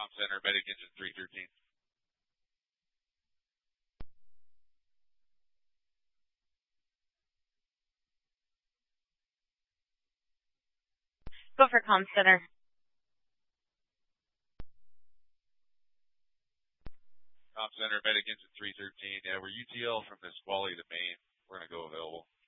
Com Center, Medic Engine 313. Go for Com Center. Com Center, Medic Engine 313. Yeah, we're UTL from Nisqually to Maine. We're going to go available.